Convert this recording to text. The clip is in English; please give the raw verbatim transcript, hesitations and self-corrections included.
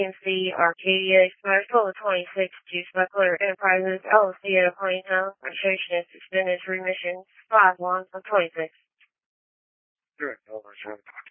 M C Arcadia Express, Total twenty-six, Juice Buckler Enterprises, L L C at a Ponytown. Registration is suspended. Remission five one of twenty-six. Good. Over.